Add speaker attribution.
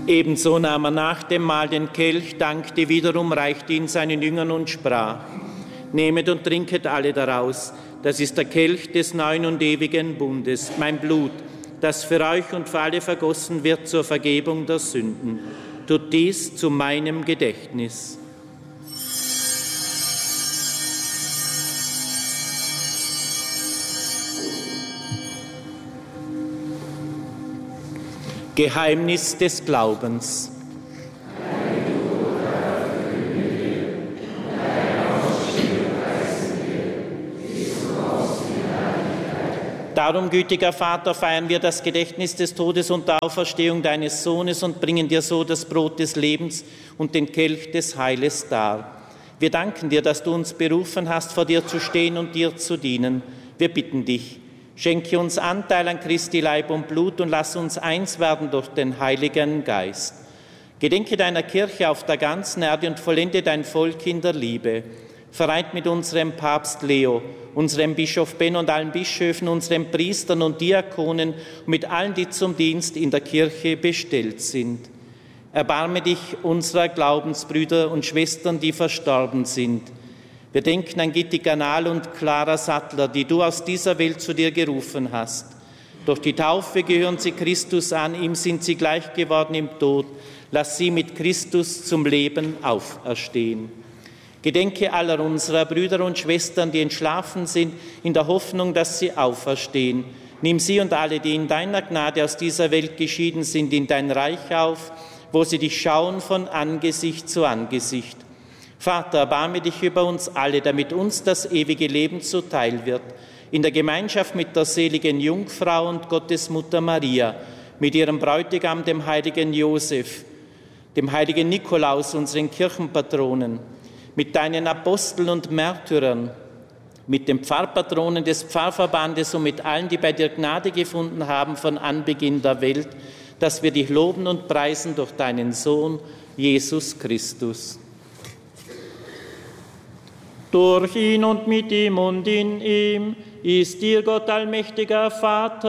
Speaker 1: Ebenso nahm er nach dem Mahl den Kelch, dankte wiederum, reichte ihn seinen Jüngern und sprach: Nehmet und trinket alle daraus. Das ist der Kelch des neuen und ewigen Bundes, mein Blut, das für euch und für alle vergossen wird zur Vergebung der Sünden. Tut dies zu meinem Gedächtnis. Geheimnis des Glaubens. Darum, gütiger Vater, feiern wir das Gedächtnis des Todes und der Auferstehung deines Sohnes und bringen dir so das Brot des Lebens und den Kelch des Heiles dar. Wir danken dir, dass du uns berufen hast, vor dir zu stehen und dir zu dienen. Wir bitten dich, schenke uns Anteil an Christi Leib und Blut und lass uns eins werden durch den Heiligen Geist. Gedenke deiner Kirche auf der ganzen Erde und vollende dein Volk in der Liebe. Vereint mit unserem Papst Leo, unserem Bischof Ben und allen Bischöfen, unseren Priestern und Diakonen und mit allen, die zum Dienst in der Kirche bestellt sind. Erbarme dich unserer Glaubensbrüder und Schwestern, die verstorben sind. Wir denken an Gitti Ganal und Clara Sattler, die du aus dieser Welt zu dir gerufen hast. Durch die Taufe gehören sie Christus an, ihm sind sie gleich geworden im Tod. Lass sie mit Christus zum Leben auferstehen. Gedenke aller unserer Brüder und Schwestern, die entschlafen sind, in der Hoffnung, dass sie auferstehen. Nimm sie und alle, die in deiner Gnade aus dieser Welt geschieden sind, in dein Reich auf, wo sie dich schauen von Angesicht zu Angesicht. Vater, erbarme dich über uns alle, damit uns das ewige Leben zuteil wird, in der Gemeinschaft mit der seligen Jungfrau und Gottesmutter Maria, mit ihrem Bräutigam, dem heiligen Josef, dem heiligen Nikolaus, unseren Kirchenpatronen, mit deinen Aposteln und Märtyrern, mit den Pfarrpatronen des Pfarrverbandes und mit allen, die bei dir Gnade gefunden haben von Anbeginn der Welt, dass wir dich loben und preisen durch deinen Sohn, Jesus Christus. Durch ihn und mit ihm und in ihm ist dir Gott allmächtiger Vater,